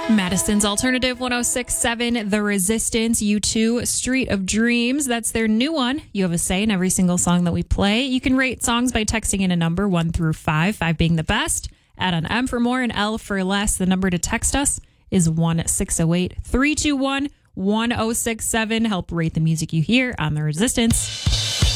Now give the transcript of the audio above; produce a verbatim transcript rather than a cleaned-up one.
Madison's Alternative one oh six point seven, The Resistance, U two, Street of Dreams. That's their new one. You have a say in every single song that we play. You can rate songs by texting in a number one through five, five being the best. Add an M for more and L for less. The number to text us is one six zero eight, three two one, one oh six seven. Help rate the music you hear on The Resistance.